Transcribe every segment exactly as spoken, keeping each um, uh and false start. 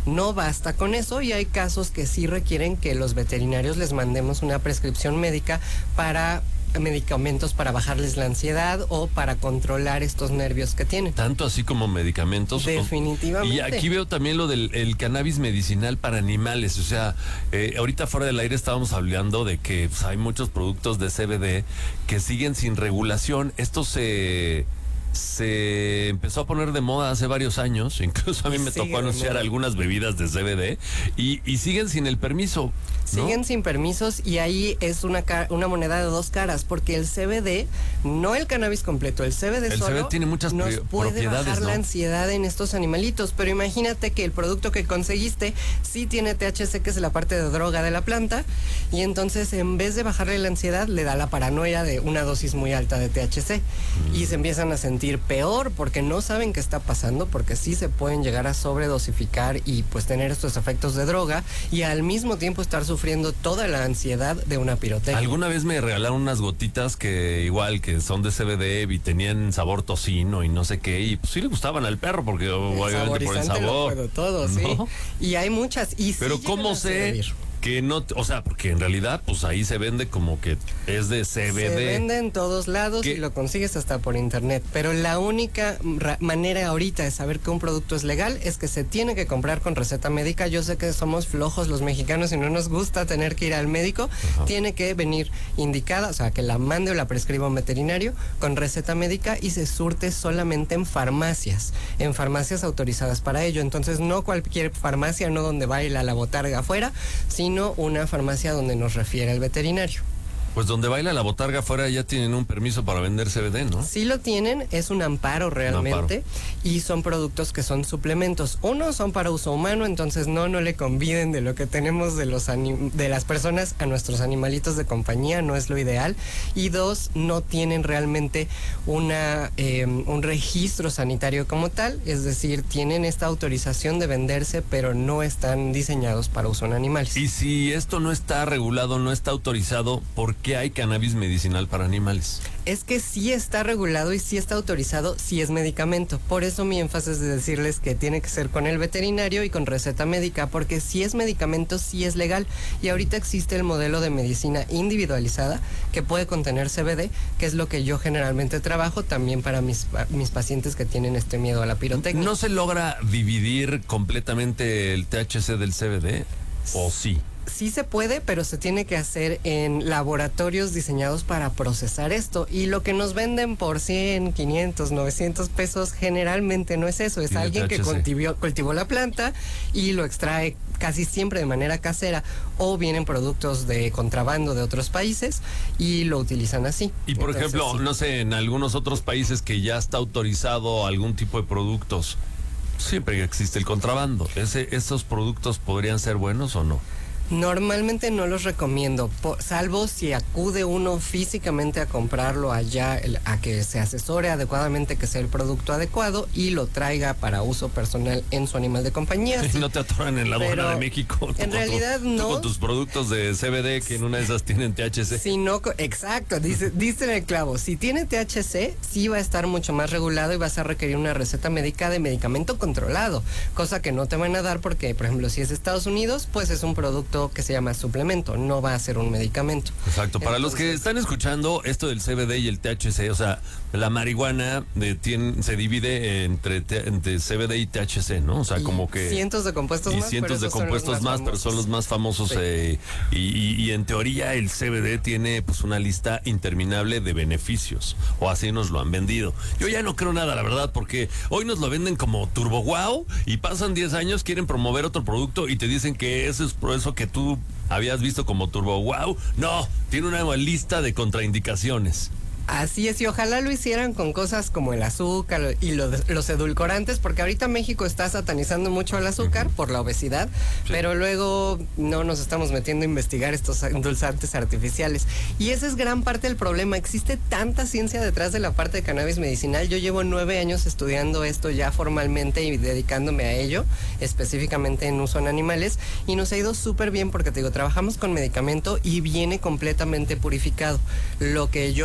No basta con eso y hay casos que sí requieren que los veterinarios les mandemos una prescripción médica para medicamentos para bajarles la ansiedad o para controlar estos nervios que tienen. Tanto así como medicamentos. Definitivamente. Y aquí veo también lo del el cannabis medicinal para animales. O sea, eh, ahorita fuera del aire estábamos hablando de que pues, hay muchos productos de C B D que siguen sin regulación. Esto se... se empezó a poner de moda hace varios años, incluso a mí me tocó anunciar algunas bebidas de C B D y, y siguen sin el permiso, ¿no? Siguen sin permisos y ahí es una, una moneda de dos caras, porque el C B D, no el cannabis completo, el C B D el solo C B D tiene muchas nos puede propiedades, bajar ¿no? la ansiedad en estos animalitos, pero imagínate que el producto que conseguiste sí tiene T H C, que es la parte de droga de la planta, y entonces en vez de bajarle la ansiedad, le da la paranoia de una dosis muy alta de T H C, mm. y se empiezan a sentir peor porque no saben qué está pasando, porque sí se pueden llegar a sobredosificar y pues tener estos efectos de droga y al mismo tiempo estar sufriendo toda la ansiedad de una pirotecnia. Alguna vez me regalaron unas gotitas que igual que son de C B D y tenían sabor tocino y no sé qué, y pues sí le gustaban al perro porque obviamente por el sabor. Lo puedo todo, ¿no? Sí. Y hay muchas. Y pero sí ¿cómo sé que no, o sea, porque en realidad pues ahí se vende como que es de C B D? Se vende en todos lados ¿Qué? Y lo consigues hasta por internet, pero la única manera ahorita de saber que un producto es legal es que se tiene que comprar con receta médica. Yo sé que somos flojos los mexicanos y no nos gusta tener que ir al médico. Ajá. Tiene que venir indicada, o sea, que la mande o la prescriba un veterinario con receta médica y se surte solamente en farmacias, en farmacias autorizadas para ello. Entonces no cualquier farmacia, no donde baila la botarga afuera, sino una farmacia donde nos refiere el veterinario. Pues donde baila la botarga afuera ya tienen un permiso para vender C B D, ¿no? Sí lo tienen, es un amparo realmente, un amparo. Y son productos que son suplementos. Uno, son para uso humano, entonces no, no le conviden de lo que tenemos de, los de las personas a nuestros animalitos de compañía, no es lo ideal. Y dos, no tienen realmente una eh, un registro sanitario como tal, es decir, tienen esta autorización de venderse, pero no están diseñados para uso en animales. Y si esto no está regulado, no está autorizado, ¿por qué hay cannabis medicinal para animales? Es que sí está regulado y sí está autorizado, sí es medicamento. Por eso mi énfasis de decirles que tiene que ser con el veterinario y con receta médica, porque si es medicamento, sí es legal. Y ahorita existe el modelo de medicina individualizada que puede contener C B D, que es lo que yo generalmente trabajo también para mis, mis pacientes que tienen este miedo a la pirotecnia. ¿No se logra dividir completamente el T H C del C B D? ¿O sí? Sí se puede, pero se tiene que hacer en laboratorios diseñados para procesar esto. Y lo que nos venden por cien, quinientos, novecientos pesos generalmente no es eso. Es alguien que cultivó, cultivó la planta y lo extrae casi siempre de manera casera, o vienen productos de contrabando de otros países y lo utilizan así. Y por Entonces, ejemplo, sí. no sé, en algunos otros países que ya está autorizado algún tipo de productos, siempre existe el contrabando. Ese, ¿Esos productos podrían ser buenos o no? Normalmente no los recomiendo, por, salvo si acude uno físicamente a comprarlo allá, el, a que se asesore adecuadamente, que sea el producto adecuado y lo traiga para uso personal en su animal de compañía. Sí, no te atoran en la aduana de México. En realidad tu, no. Con tus productos de C B D, que en una de esas tienen T H C. Si no, exacto, dice, dice en el clavo. Si tiene T H C, sí va a estar mucho más regulado y vas a requerir una receta médica de medicamento controlado, cosa que no te van a dar porque, por ejemplo, si es Estados Unidos, pues es un producto que se llama suplemento, no va a ser un medicamento. Exacto, para Entonces, los que están escuchando esto del C B D y el T H C, o sea, la marihuana de, tiene, se divide entre, entre C B D y T H C, ¿no? O sea, como que... cientos de compuestos y más. Y cientos de compuestos más, más pero son los más famosos. Sí. Eh, y, y, y en teoría el C B D tiene pues una lista interminable de beneficios, o así nos lo han vendido. Yo ya no creo nada, la verdad, porque hoy nos lo venden como turbo wow y pasan diez años, quieren promover otro producto y te dicen que eso es por eso que tú habías visto como turbo wow. No, tiene una lista de contraindicaciones. Así es, y ojalá lo hicieran con cosas como el azúcar y lo de, los edulcorantes, porque ahorita México está satanizando mucho el azúcar uh-huh. por la obesidad, sí. pero luego no nos estamos metiendo a investigar estos endulzantes artificiales. Y esa es gran parte del problema. Existe tanta ciencia detrás de la parte de cannabis medicinal. Yo llevo nueve años estudiando esto ya formalmente y dedicándome a ello, específicamente en uso en animales, y nos ha ido súper bien porque, te digo, trabajamos con medicamento y viene completamente purificado. Lo que yo llego a trabajar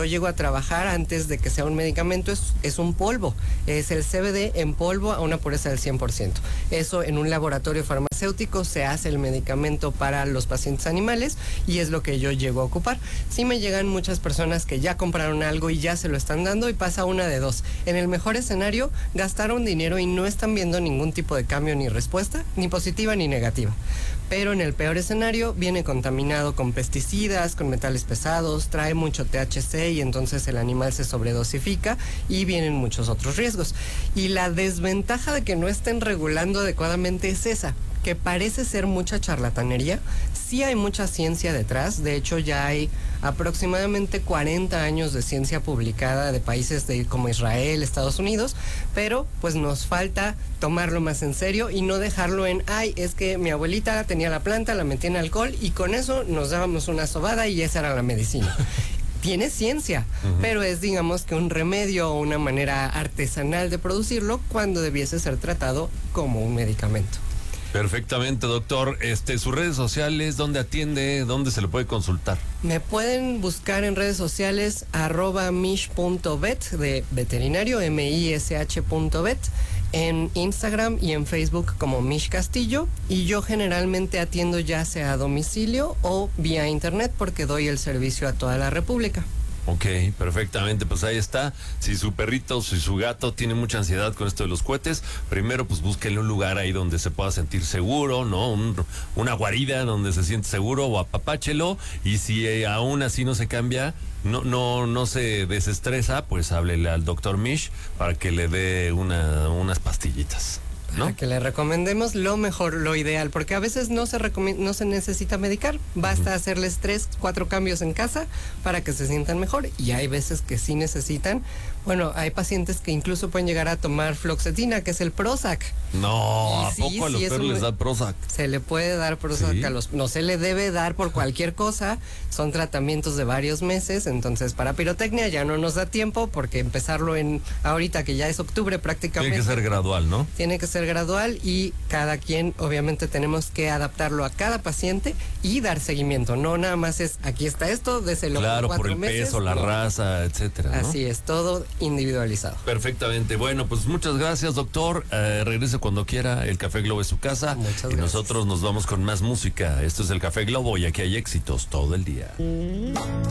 trabajar antes de que sea un medicamento es, es un polvo. Es el C B D en polvo a una pureza del cien por ciento. Eso en un laboratorio farmacéutico se hace el medicamento para los pacientes animales y es lo que yo llego a ocupar. Sí me llegan muchas personas que ya compraron algo y ya se lo están dando y pasa una de dos. En el mejor escenario, gastaron dinero y no están viendo ningún tipo de cambio ni respuesta, ni positiva ni negativa. Pero en el peor escenario viene contaminado con pesticidas, con metales pesados, trae mucho T H C y entonces el animal se sobredosifica y vienen muchos otros riesgos. Y la desventaja de que no estén regulando adecuadamente es esa, que parece ser mucha charlatanería. Sí hay mucha ciencia detrás, de hecho ya hay aproximadamente cuarenta años de ciencia publicada de países de, como Israel, Estados Unidos, pero pues nos falta tomarlo más en serio y no dejarlo en, ay, es que mi abuelita tenía la planta, la metía en alcohol y con eso nos dábamos una sobada y esa era la medicina. Tiene ciencia, uh-huh. pero es, digamos, que un remedio o una manera artesanal de producirlo cuando debiese ser tratado como un medicamento. Perfectamente, doctor. Este, sus redes sociales, ¿dónde atiende? ¿Dónde se le puede consultar? Me pueden buscar en redes sociales arroba mish punto vet de veterinario, M I S H punto vet, en Instagram y en Facebook como Mish Castillo, y yo generalmente atiendo ya sea a domicilio o vía internet porque doy el servicio a toda la República. Ok, perfectamente, pues ahí está. Si su perrito, si su gato tiene mucha ansiedad con esto de los cohetes, primero pues búsquenle un lugar ahí donde se pueda sentir seguro, ¿no? Un, una guarida donde se siente seguro o apapáchelo, y si eh, aún así no se cambia, no, no, no se desestresa, pues háblele al doctor Mish para que le dé una, unas pastillitas, ¿no? Para que le recomendemos lo mejor, lo ideal, porque a veces no se no se necesita medicar, basta uh-huh. hacerles tres, cuatro cambios en casa para que se sientan mejor, y hay veces que sí necesitan. Bueno, hay pacientes que incluso pueden llegar a tomar fluoxetina, que es el Prozac. No, ¿a sí, poco a los sí, perros les da Prozac? Se le puede dar Prozac ¿Sí? a los... No se le debe dar por cualquier cosa, son tratamientos de varios meses, entonces para pirotecnia ya no nos da tiempo, porque empezarlo en ahorita que ya es octubre prácticamente... Tiene que ser gradual, ¿no? Tiene que ser gradual y cada quien, obviamente tenemos que adaptarlo a cada paciente y dar seguimiento, no nada más es, aquí está esto, déselo claro, por por cuatro el meses, peso, la no. raza, etcétera, ¿no? Así es, todo individualizado. Perfectamente. Bueno, pues muchas gracias, doctor. Eh, regrese cuando quiera. El Café Globo es su casa. Muchas y gracias. Nosotros nos vamos con más música. Esto es el Café Globo y aquí hay éxitos todo el día.